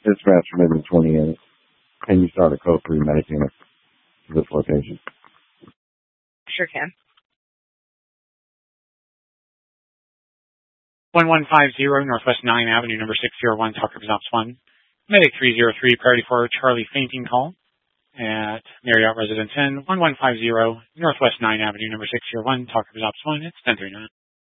Dispatch from Midland 28. Can you start a code 3 medicine to this location? Sure can. 1150 Northwest 9 Avenue, number 601, Tucker Ops 1. Medic 303, priority for Charlie fainting call at Marriott Residence Inn, 1150 Northwest 9 Avenue, number 601, Tucker Ops 1. It's 1039.